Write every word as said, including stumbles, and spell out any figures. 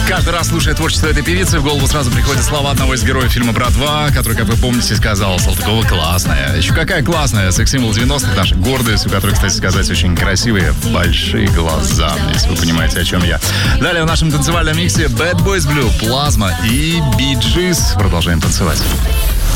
Каждый раз, слушая творчество этой певицы, в голову сразу приходят слова одного из героев фильма «Брат-два», который, как вы помните, сказал: Салтыкова классная. Еще какая классная, секс-символ девяностых, наша гордость, у которой, кстати сказать, очень красивые большие глаза, если вы понимаете, о чем я. Далее в нашем танцевальном миксе Bad Boys Blue, Плазма и Bee Gees. Продолжаем танцевать.